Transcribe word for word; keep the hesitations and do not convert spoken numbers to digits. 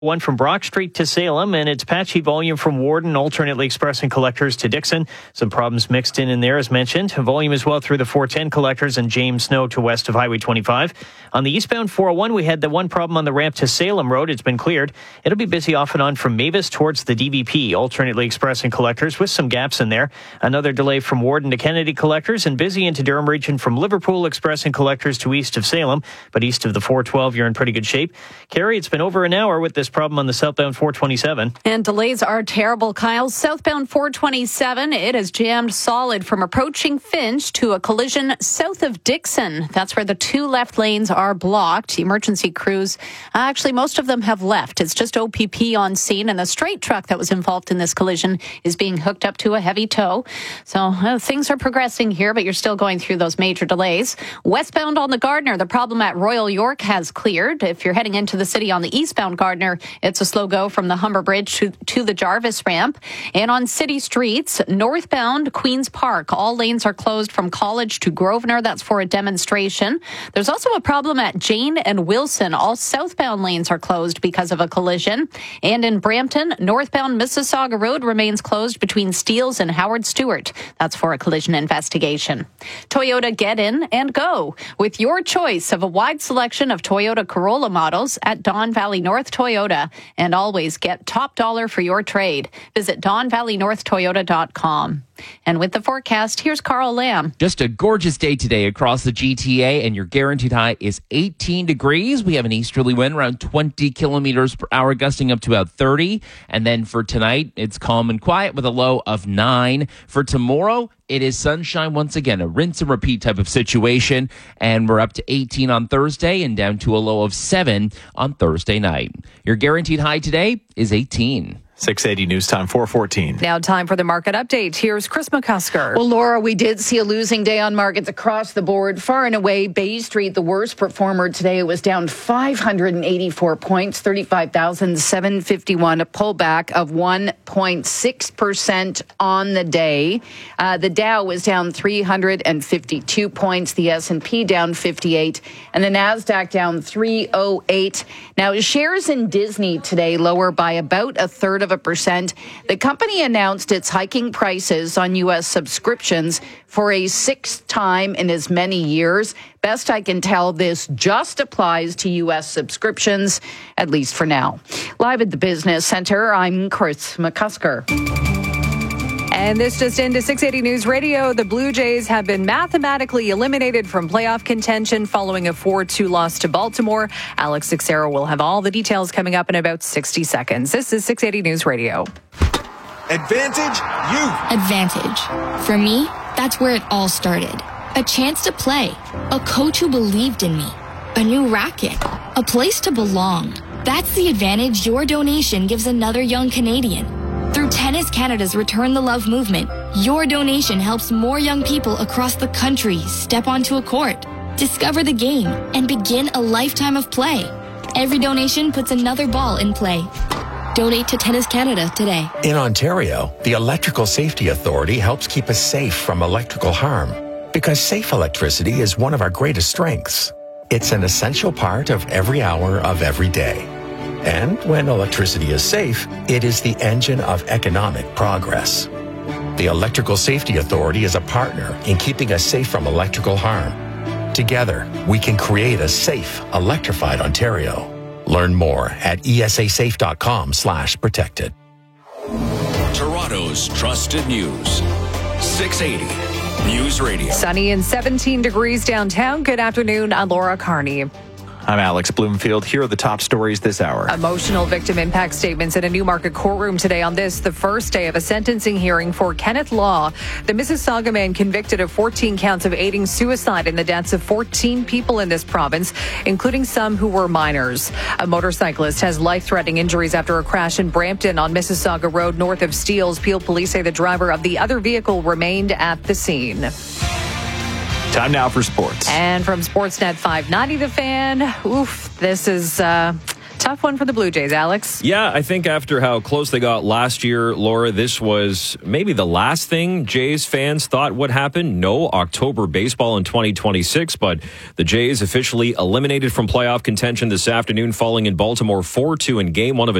One from Brock Street to Salem, and it's patchy volume from Warden, alternately expressing collectors to Dixon. Some problems mixed in in there, as mentioned. Volume as well through the four ten collectors and James Snow to west of Highway twenty-five. On the eastbound four oh one, we had the one problem on the ramp to Salem Road. It's been cleared. It'll be busy off and on from Mavis towards the D V P, alternately expressing collectors with some gaps in there. Another delay from Warden to Kennedy collectors, and busy into Durham region from Liverpool, expressing collectors to east of Salem. But east of the four twelve, you're in pretty good shape. Carrie, it's been over an hour with this problem on the southbound four twenty-seven. And delays are terrible, Kyle. Southbound four twenty-seven, it is jammed solid from approaching Finch to a collision south of Dixon. That's where the two left lanes are blocked. Emergency crews, actually, most of them have left. It's just O P P on scene, and a straight truck that was involved in this collision is being hooked up to a heavy tow. So uh, things are progressing here, but you're still going through those major delays. Westbound on the Gardner, the problem at Royal York has cleared. If you're heading into the city on the eastbound Gardner, it's a slow go from the Humber Bridge to, to the Jarvis ramp. And on city streets, northbound Queen's Park, all lanes are closed from College to Grosvenor. That's for a demonstration. There's also a problem at Jane and Wilson. All southbound lanes are closed because of a collision. And in Brampton, northbound Mississauga Road remains closed between Steeles and Howard Stewart. That's for a collision investigation. Toyota, get in and go with your choice of a wide selection of Toyota Corolla models at Don Valley North Toyota. And always get top dollar for your trade. Visit don valley north toyota dot com. And with the forecast, here's Carl Lamb. Just a gorgeous day today across the G T A, and your guaranteed high is eighteen degrees. We have an easterly wind around twenty kilometers per hour, gusting up to about thirty. And then for tonight, it's calm and quiet with a low of nine. For tomorrow, it is sunshine once again, a rinse and repeat type of situation. And we're up to eighteen on Thursday and down to a low of seven on Thursday night. Your guaranteed high today is eighteen. six eighty News Time, four fourteen. Now time for the market update. Here's Chris McCusker. Well, Laura, we did see a losing day on markets across the board. Far and away, Bay Street, the worst performer today. It was down five hundred eighty-four points, thirty-five thousand seven hundred fifty-one, a pullback of one point six percent on the day. Uh, the Dow was down three hundred fifty-two points, the S and P down fifty-eight, and the NASDAQ down three oh eight. Now, shares in Disney today lower by about a third of a percent. The company announced it's hiking prices on U S subscriptions for a sixth time in as many years. Best I can tell, this just applies to U S subscriptions, at least for now. Live at the Business Center, I'm Chris McCusker. And this just into six eighty News Radio. The Blue Jays have been mathematically eliminated from playoff contention following a four two loss to Baltimore. Alex Sixero will have all the details coming up in about sixty seconds. This is six eighty News Radio. Advantage Youth. Advantage. For me, that's where it all started. A chance to play. A coach who believed in me. A new racket. A place to belong. That's the advantage your donation gives another young Canadian. Through Tennis Canada's Return the Love movement, your donation helps more young people across the country step onto a court, discover the game, and begin a lifetime of play. Every donation puts another ball in play. Donate to Tennis Canada today. In Ontario, the Electrical Safety Authority helps keep us safe from electrical harm, because safe electricity is one of our greatest strengths. It's an essential part of every hour of every day. And when electricity is safe, it is the engine of economic progress. The Electrical Safety Authority is a partner in keeping us safe from electrical harm. Together, we can create a safe, electrified Ontario. Learn more at esasafe.com slash protected. Toronto's trusted news. six eighty News Radio. Sunny and seventeen degrees downtown. Good afternoon. I'm Laura Carney. I'm Alex Bloomfield. Here are the top stories this hour. Emotional victim impact statements in a Newmarket courtroom today on this, the first day of a sentencing hearing for Kenneth Law, the Mississauga man convicted of fourteen counts of aiding suicide in the deaths of fourteen people in this province, including some who were minors. A motorcyclist has life-threatening injuries after a crash in Brampton on Mississauga Road north of Steeles. Peel police say the driver of the other vehicle remained at the scene. Time now for sports. And from Sportsnet five ninety, The Fan, oof, this is uh, Tough one for the Blue Jays, Alex. Yeah, I think after how close they got last year, Laura, this was maybe the last thing Jays fans thought would happen. No October baseball in twenty twenty-six, but the Jays officially eliminated from playoff contention this afternoon, falling in Baltimore four two in game one of a